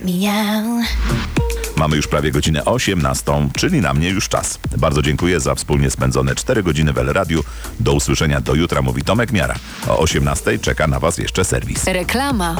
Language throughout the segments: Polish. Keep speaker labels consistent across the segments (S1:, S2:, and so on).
S1: Miau.
S2: Mamy już prawie godzinę 18, czyli na mnie już czas. Bardzo dziękuję za wspólnie spędzone 4 godziny w El Radiu. Do usłyszenia do jutra, mówi Tomek Miara. O 18 czeka na Was jeszcze serwis.
S1: Reklama.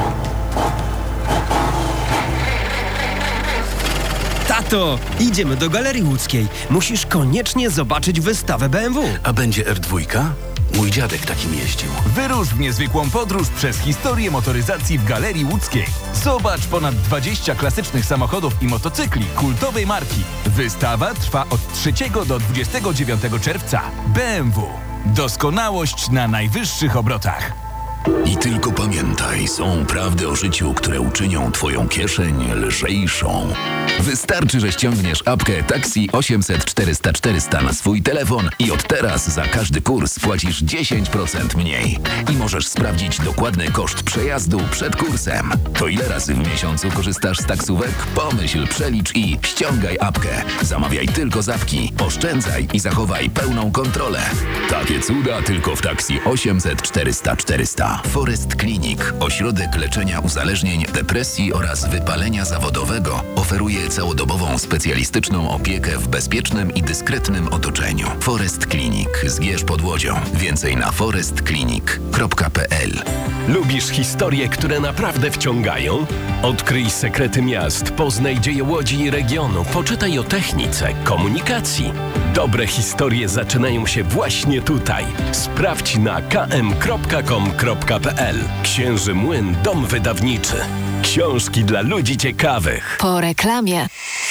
S3: Tato, idziemy do Galerii Łódzkiej. Musisz koniecznie zobaczyć wystawę BMW.
S4: A będzie R2? Mój dziadek takim jeździł.
S5: Wyrusz w niezwykłą podróż przez historię motoryzacji w Galerii Łódzkiej. Zobacz ponad 20 klasycznych samochodów i motocykli kultowej marki. Wystawa trwa od 3 do 29 czerwca. BMW. Doskonałość na najwyższych obrotach.
S4: I tylko pamiętaj, są prawdy o życiu, które uczynią twoją kieszeń lżejszą. Wystarczy, że ściągniesz apkę Taxi 800 400 400 na swój telefon i od teraz za każdy kurs płacisz 10% mniej. I możesz sprawdzić dokładny koszt przejazdu przed kursem. To ile razy w miesiącu korzystasz z taksówek? Pomyśl, przelicz i ściągaj apkę. Zamawiaj tylko z apki, oszczędzaj i zachowaj pełną kontrolę. Takie cuda tylko w Taxi 800 400 400. Forest Clinic, ośrodek leczenia uzależnień, depresji oraz wypalenia zawodowego, oferuje całodobową specjalistyczną opiekę w bezpiecznym i dyskretnym otoczeniu. Forest Clinic, Zgierz pod Łodzią. Więcej na forestclinic.pl.
S6: Lubisz historie, które naprawdę wciągają? Odkryj sekrety miast, poznaj dzieje Łodzi i regionu, poczytaj o technice, komunikacji. Dobre historie zaczynają się właśnie tutaj. Sprawdź na km.com.pl. Księży Młyn, dom wydawniczy. Książki dla ludzi ciekawych.
S1: Po reklamie.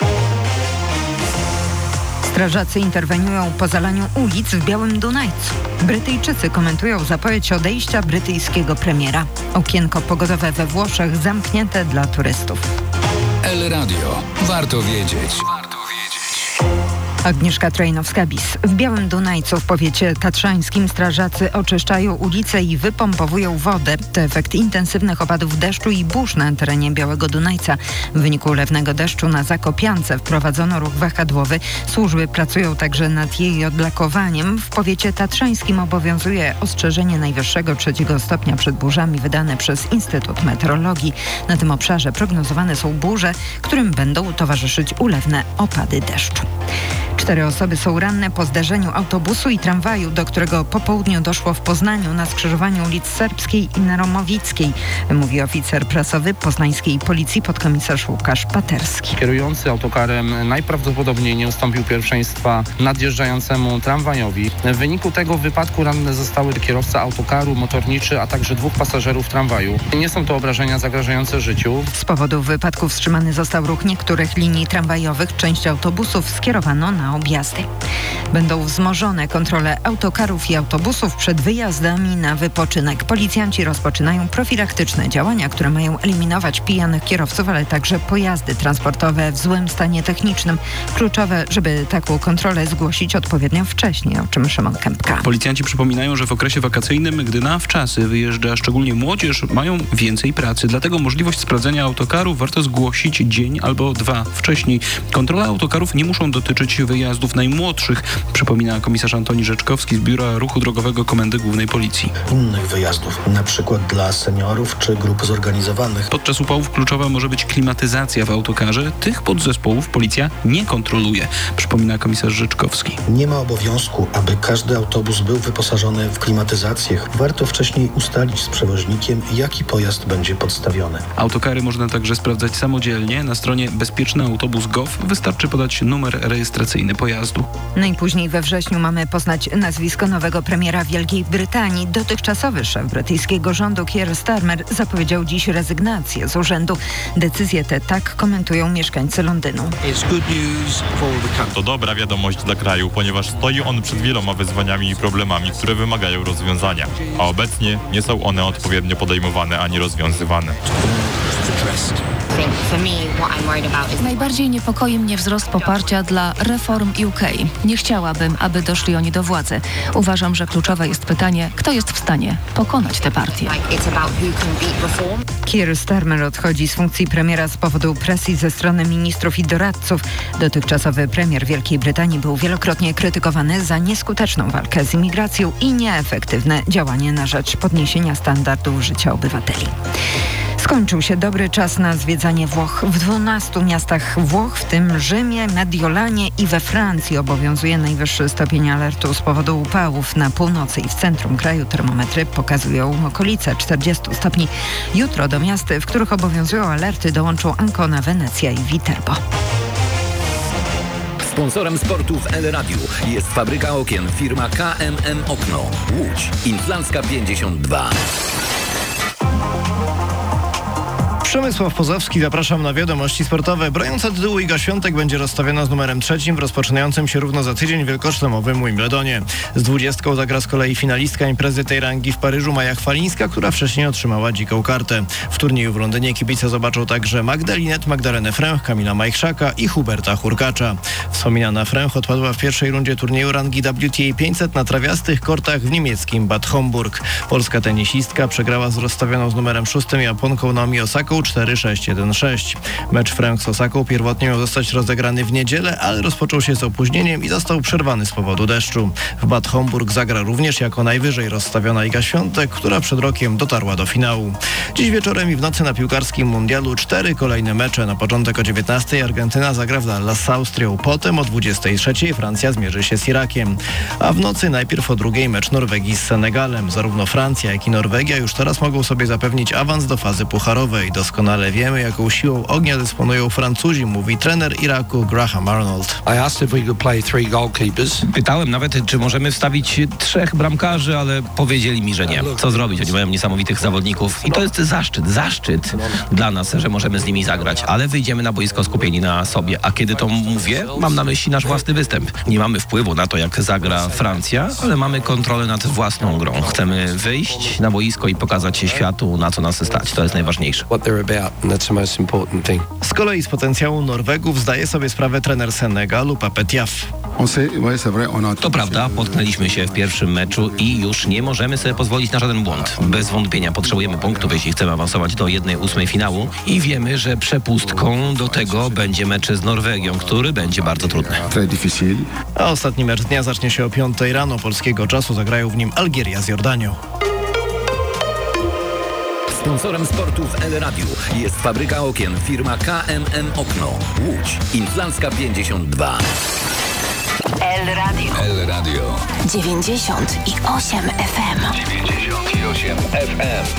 S7: Strażacy interweniują po zalaniu ulic w Białym Dunajcu. Brytyjczycy komentują zapowiedź odejścia brytyjskiego premiera. Okienko pogodowe we Włoszech zamknięte dla turystów.
S8: El Radio. Warto wiedzieć.
S7: Agnieszka Trojnowska-Bis. W Białym Dunajcu w powiecie tatrzańskim strażacy oczyszczają ulice i wypompowują wodę. To efekt intensywnych opadów deszczu i burz na terenie Białego Dunajca. W wyniku ulewnego deszczu na Zakopiance wprowadzono ruch wahadłowy. Służby pracują także nad jej odlakowaniem. W powiecie tatrzańskim obowiązuje ostrzeżenie najwyższego 3 stopnia przed burzami wydane przez Instytut Meteorologii. Na tym obszarze prognozowane są burze, którym będą towarzyszyć ulewne opady deszczu. 4 osoby są ranne po zdarzeniu autobusu i tramwaju, do którego po południu doszło w Poznaniu na skrzyżowaniu ulic Serbskiej i Naromowickiej, mówi oficer prasowy poznańskiej policji podkomisarz Łukasz Paterski.
S9: Kierujący autokarem najprawdopodobniej nie ustąpił pierwszeństwa nadjeżdżającemu tramwajowi. W wyniku tego wypadku ranne zostały kierowca autokaru, motorniczy, a także 2 pasażerów tramwaju. Nie są to obrażenia zagrażające życiu.
S7: Z powodu wypadku wstrzymany został ruch niektórych linii tramwajowych. Część autobusów skierowano na objazdy. Będą wzmożone kontrole autokarów i autobusów przed wyjazdami na wypoczynek. Policjanci rozpoczynają profilaktyczne działania, które mają eliminować pijanych kierowców, ale także pojazdy transportowe w złym stanie technicznym. Kluczowe, żeby taką kontrolę zgłosić odpowiednio wcześniej, o czym Szymon Kępka.
S10: Policjanci przypominają, że w okresie wakacyjnym, gdy na wczasy wyjeżdża szczególnie młodzież, mają więcej pracy. Dlatego możliwość sprawdzenia autokaru warto zgłosić dzień albo 2 wcześniej. Kontrole autokarów nie muszą dotyczyć wyjazdów najmłodszych, przypomina komisarz Antoni Rzeczkowski z Biura Ruchu Drogowego Komendy Głównej Policji.
S11: Innych wyjazdów, na przykład dla seniorów czy grup zorganizowanych.
S10: Podczas upałów kluczowa może być klimatyzacja w autokarze. Tych podzespołów policja nie kontroluje, przypomina komisarz Rzeczkowski.
S11: Nie ma obowiązku, aby każdy autobus był wyposażony w klimatyzację. Warto wcześniej ustalić z przewoźnikiem, jaki pojazd będzie podstawiony.
S10: Autokary można także sprawdzać samodzielnie. Na stronie bezpiecznyautobus.gov wystarczy podać numer rejestracyjny pojazdu.
S7: Najpóźniej we wrześniu mamy poznać nazwisko nowego premiera Wielkiej Brytanii. Dotychczasowy szef brytyjskiego rządu Keir Starmer zapowiedział dziś rezygnację z urzędu. Decyzję tę tak komentują mieszkańcy Londynu.
S12: To dobra wiadomość dla kraju, ponieważ stoi on przed wieloma wyzwaniami i problemami, które wymagają rozwiązania, a obecnie nie są one odpowiednio podejmowane ani rozwiązywane.
S13: Najbardziej niepokoi mnie wzrost poparcia dla reform UK. Nie chciałabym, aby doszli oni do władzy. Uważam, że kluczowe jest pytanie, kto jest w stanie pokonać tę partię.
S7: Keir Starmer odchodzi z funkcji premiera z powodu presji ze strony ministrów i doradców. Dotychczasowy premier Wielkiej Brytanii był wielokrotnie krytykowany za nieskuteczną walkę z imigracją i nieefektywne działanie na rzecz podniesienia standardów życia obywateli. Skończył się dobry czas na zwiedzanie Włoch. W 12 miastach Włoch, w tym Rzymie, Mediolanie i we Francji obowiązuje najwyższy stopień alertu z powodu upałów. Na północy i w centrum kraju termometry pokazują okolice 40 stopni. Jutro do miast, w których obowiązują alerty, dołączą Ancona, Wenecja i Viterbo.
S4: Sponsorem sportu w El Radiu jest fabryka okien firma KMM Okno. Łódź. Inflancka 52.
S1: Przemysław Pozowski, zapraszam na wiadomości sportowe. Broniąca tytułu Iga Świątek będzie rozstawiona z numerem 3 w rozpoczynającym się równo za tydzień wielkoszlemowym Wimbledonie. Z 20 zagra z kolei finalistka imprezy tej rangi w Paryżu Maja Chwalińska, która wcześniej otrzymała dziką kartę. W turnieju w Londynie kibice zobaczą także Magdalinę, Magdalenę Fręch, Kamila Majchrzaka i Huberta Hurkacza. Wspominana Fręch odpadła w pierwszej rundzie turnieju rangi WTA 500 na trawiastych kortach w niemieckim Bad Homburg. Polska tenisistka przegrała z rozstawioną z numerem 6 Japonką Naomi Osaką 4-6-1-6. Mecz Fręch z Osaką pierwotnie miał zostać rozegrany w niedzielę, ale rozpoczął się z opóźnieniem i został przerwany z powodu deszczu. W Bad Homburg zagra również jako najwyżej rozstawiona Iga Świątek, która przed rokiem dotarła do finału. Dziś wieczorem i w nocy na piłkarskim mundialu 4 kolejne mecze. Na początek o 19:00 Argentyna zagra w Dallas z Austrią, potem o 23:00 Francja zmierzy się z Irakiem. A w nocy najpierw o 2:00 mecz Norwegii z Senegalem. Zarówno Francja, jak i Norwegia już teraz mogą sobie zapewnić awans do fazy pucharowej. Doskonale wiemy, jaką siłą ognia dysponują Francuzi, mówi trener Iraku Graham Arnold.
S14: Pytałem nawet, czy możemy wstawić 3 bramkarzy, ale powiedzieli mi, że nie. Co zrobić? Oni mają niesamowitych zawodników i to jest zaszczyt dla nas, że możemy z nimi zagrać, ale wyjdziemy na boisko skupieni na sobie. A kiedy to mówię, mam na myśli nasz własny występ. Nie mamy wpływu na to, jak zagra Francja, ale mamy kontrolę nad własną grą. Chcemy wyjść na boisko i pokazać się światu, na co nas stać. To jest najważniejsze.
S1: Z kolei z potencjału Norwegów zdaje sobie sprawę trener Senegalu Pape Thiaw.
S14: To prawda, potknęliśmy się w pierwszym meczu i już nie możemy sobie pozwolić na żaden błąd. Bez wątpienia potrzebujemy punktów, jeśli chcemy awansować do 1/8 finału i wiemy, że przepustką do tego będzie mecz z Norwegią, który będzie bardzo trudny.
S1: A ostatni mecz dnia zacznie się o 5:00 rano polskiego czasu. Zagrają w nim Algieria z Jordanią.
S4: Sponsorem sportu w El Radiu jest fabryka okien firma KMM Okno. Łódź. Inflancka 52.
S15: El Radio.
S8: El Radio.
S15: 98 FM.
S8: 98 FM.